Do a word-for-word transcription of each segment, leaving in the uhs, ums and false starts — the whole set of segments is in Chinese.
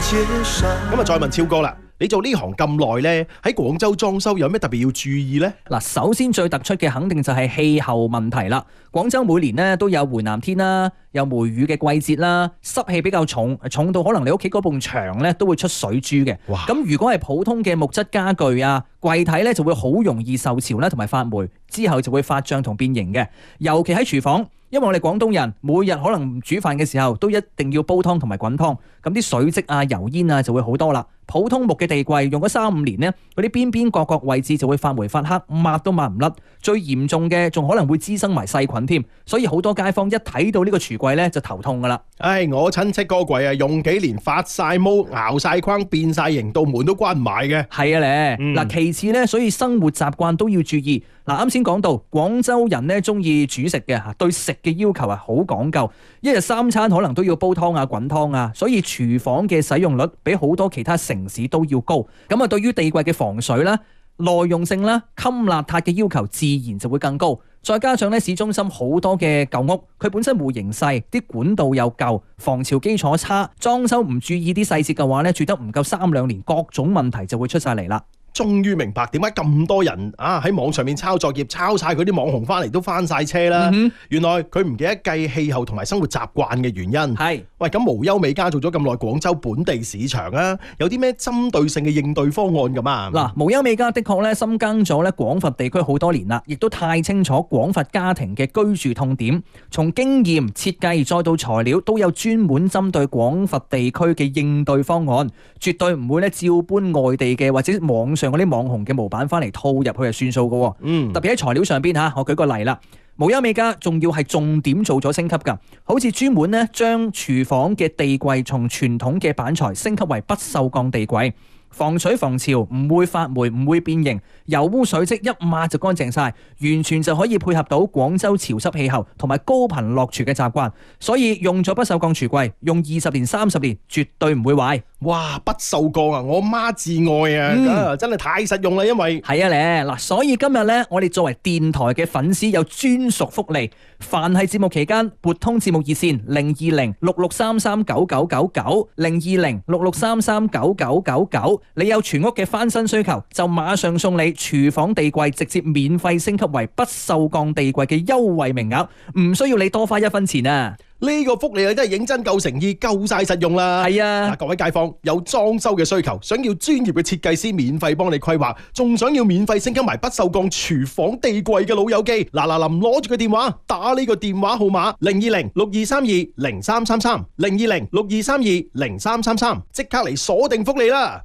街上。咁啊，再問超哥啦。你做呢行咁耐呢，喺廣州裝修有咩特別要注意呢？ 嗱，首先最突出嘅肯定就係氣候問題啦。廣州每年呢都有回南天啦，有梅雨嘅季節啦，濕氣比較重，重到可能你屋企嗰埲牆呢都會出水珠嘅。咁如果係普通嘅木質家具啊，櫃體呢就會好容易受潮啦，同埋發霉，之後就會發脹同變形嘅。尤其喺廚房，因為我哋廣東人每日可能煮飯嘅時候都一定要煲湯同埋滾湯，咁啲水漬啊、油煙啊就會好多啦。普通木嘅地櫃用咗三五年呢，嗰啲邊邊角角位置就會發霉發黑，抹都抹唔甩。最嚴重嘅仲可能會滋生埋細菌添，所以好多街坊一睇到呢個櫥櫃呢就頭痛噶啦。 唉，我親戚個櫃啊，用幾年發晒毛、熬晒框、變晒形，到門都關唔埋嘅。係啊咧，嗱、嗯，其次呢，所以生活習慣都要注意。嗱，啱先講到廣州人呢中意煮食嘅嚇，對食嘅要求係好講究，一日三餐可能都要煲湯啊、滾湯啊，所以廚房嘅使用率比好多其他城市都要高。咁啊，對於地櫃嘅防水啦、耐用性啦、襟邋遢嘅要求自然就會更高。再加上咧，市中心好多嘅舊屋，佢本身戶型細，啲管道又舊，防潮基礎差，裝修唔注意啲細節嘅話咧，住得唔夠三兩年，各種問題就會出晒嚟啦。終於明白點解咁多人啊喺網上面抄作業，抄晒佢啲網紅翻嚟都翻晒車啦、嗯。原來佢唔記得計氣候同埋生活習慣嘅原因。係喂，咁無憂美家做咗咁耐廣州本地市場啊，有啲咩針對性嘅應對方案咁啊？嗱，無憂美家的確咧深耕咗咧廣佛地區好多年啦，亦都太清楚廣佛家庭嘅居住痛點，從經驗設計再到材料都有專門針對廣佛地區嘅應對方案，絕對唔會咧照搬外地嘅或者網上嗰啲網紅嘅模板翻嚟套入去就算數嘅。嗯，特別喺材料上邊吓，我舉個例啦，無憂美家仲要係重點做咗升級噶，好似專門咧將廚房嘅地櫃從傳統嘅板材升級為不鏽鋼地櫃，防水防潮，唔會發霉，唔會變形，油污水漬一抹就乾淨晒，完全就可以配合到廣州潮濕氣候同埋高頻落廚嘅習慣。所以用咗不鏽鋼櫥櫃，用二十年、三十年，絕對唔會壞。哇！不鏽鋼啊，我媽至愛啊，嗯、真係太實用啦。因為係啊咧嗱，所以今日咧，我哋作為電台嘅粉絲有專屬福利，凡係節目期間撥通節目熱線零二零六六三三九九九九零二零六六三三九九九九，你有全屋嘅翻新需求，就馬上送你廚房地櫃直接免費升級為不鏽鋼地櫃嘅優惠名額，唔需要你多花一分錢啊！呢個福利啊，真係認真夠誠意，夠晒實用啦！係啊，各位街坊有裝修嘅需求，想要專業嘅設計師免費幫你規劃，仲想要免費升級埋不鏽鋼廚房地櫃嘅老友記，嗱嗱臨攞住個電話，打呢個電話號碼零二零六二三二零三三三零二零六二三二零三三三，即刻嚟鎖定福利啦！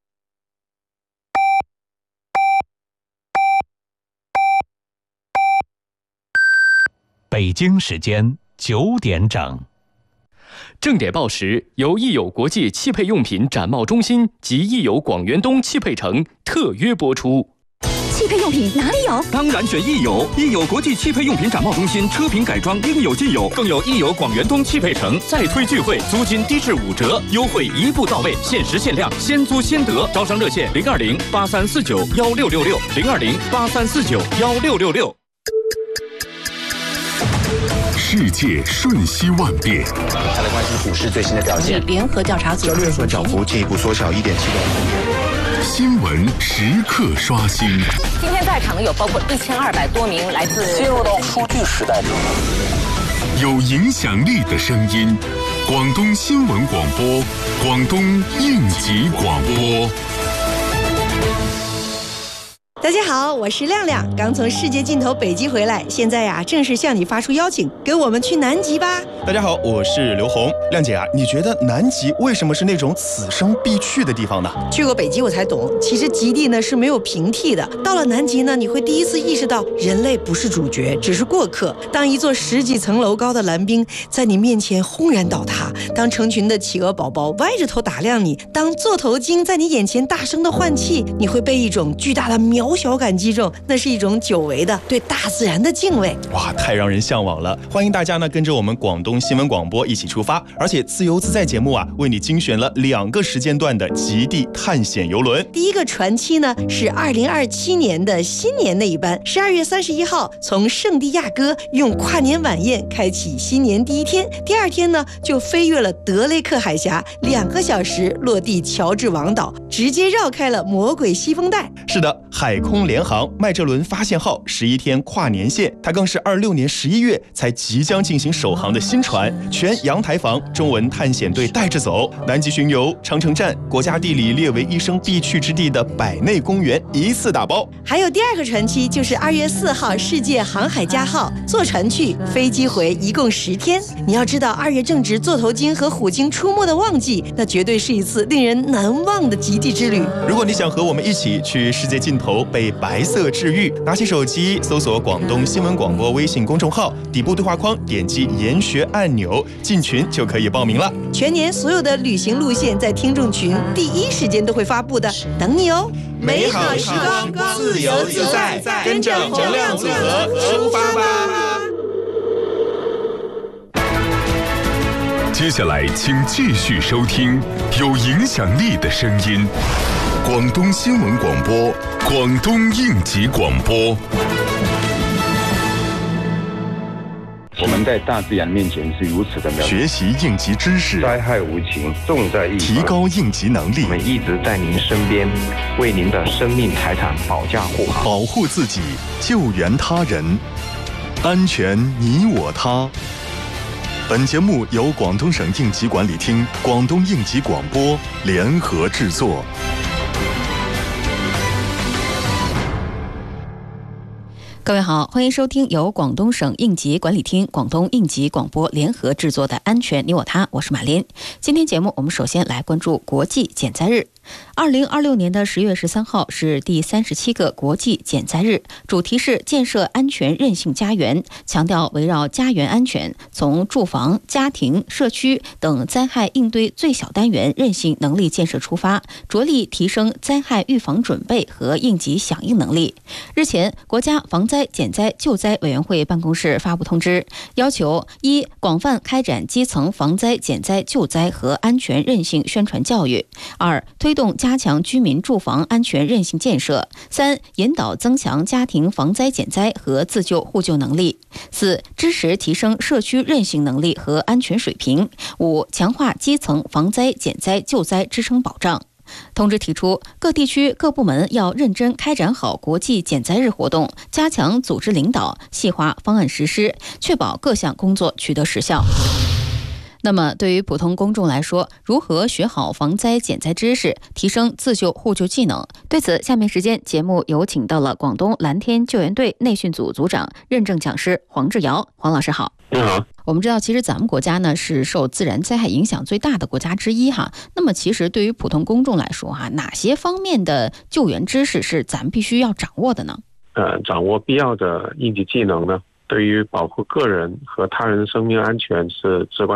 北京時間九點整， 正點報時由益友國際汽配用品展貿中心及益友廣園東汽配城特約播出。 汽配用品哪裡有？ 當然選益友，益友國際汽配用品展貿中心，車品改裝應有盡有，更有益友廣園東汽配城再推聚會，租金低至五折，優惠一步到位，限時限量，先租先得。招商熱線零二零八三四九幺六六六零二零八三四九幺六六六。 世界瞬息万变， 它的关系股市最新的表现。 联合调查组交易所涨幅进一步缩小一点七个。 新闻时刻刷新。 今天在场有包括一千二百多名来自。 进入到数据时代。 有影响力的声音，广东新闻广播，广东应急广播。 大家好，我是亮亮，刚从世界尽头北极回来，现在呀、啊、正式向你发出邀请，跟我们去南极吧。 大家好，我是刘红。亮姐啊，你觉得南极为什么是那种此生必去的地方呢？ 去过北极我才懂，其实极地呢是没有平替的。到了南极呢，你会第一次意识到人类不是主角，只是过客。当一座十几层楼高的蓝冰在你面前轰然倒塌，当成群的企鹅宝宝歪着头打量你，当座头鲸在你眼前大声的换气，你会被一种巨大的渺小小感击中，那是一种久违的对大自然的敬畏。 哇，太让人向往了！欢迎大家呢跟着我们广东新闻广播一起出发，而且自由自在节目啊，为你精选了两个时间段的极地探险游轮。 第一个船期呢是二零二七年的新年那一班，十二月三十一号从圣地亚哥用跨年晚宴开启新年第一天，第二天呢就飞越了德雷克海峡，两个小时落地乔治王岛，直接绕开了魔鬼西风带。 是的，海空联航麦哲伦发现号十一天跨年线，它更是二六年十一月才即将进行首航的新船，全阳台房中文探险队带着走，南极巡游、长城站、国家地理列为一生必去之地的百内公园一次打包。 还有第二个船期就是二月四号世界航海家号，坐船去，飞机回，一共十天。你要知道，二月正值座头鲸和虎鲸出没的旺季，那绝对是一次令人难忘的极地之旅。 如果你想和我们一起去世界尽头被白色治愈，拿起手机搜索广东新闻广播微信公众号，底部对话框点击研学按钮进群就可以报名了。 全年所有的旅行路线在听众群第一时间都会发布的，等你哦！ 美好时光，自由自在，跟着洪亮组合出发吧！ 接下来，请继续收听有影响力的声音——广东新闻广播、广东应急广播。 我们在大自然面前是如此的渺小， 学习应急知识， 灾害无情，重在预防， 提高应急能力。 我们一直在您身边，为您的生命财产保驾护航， 保护自己，救援他人，安全你我他。本节目由广东省应急管理厅、广东应急广播联合制作。 各位好，欢迎收听由广东省应急管理厅、广东应急广播联合制作的《安全你我他》，我是马琳。今天节目我们首先来关注国际减灾日。二零二六年的十月十三号是第三十七个国际减灾日，主题是建设安全韧性家园，强调围绕家园安全，从住房、家庭、社区等灾害应对最小单元韧性能力建设出发，着力提升灾害预防准备和应急响应能力。日前，国家防灾减灾救灾委员会办公室发布通知，要求：一、广泛开展基层防灾减灾救灾和安全韧性宣传教育；二、推动加强居民住房安全韧性建设；三、引导增强家庭防灾减灾和自救互救能力；四、支持提升社区韧性能力和安全水平；五、强化基层防灾减灾救灾支撑保障。通知提出，各地区各部门要认真开展好国际减灾日活动，加强组织领导，细化方案实施，确保各项工作取得实效。那么对于普通公众来说，如何学好防灾减灾知识，提升自救互救技能？对此，下面时间节目有请到了广东蓝天救援队内训组组长、认证讲师黄志尧。黄老师好。 你好。 我们知道，其实咱们国家呢是受自然灾害影响最大的国家之一哈。那么其实对于普通公众来说哈，哪些方面的救援知识是咱们必须要掌握的呢？ 呃，掌握必要的应急技能呢，对于保护个人和他人生命安全是至关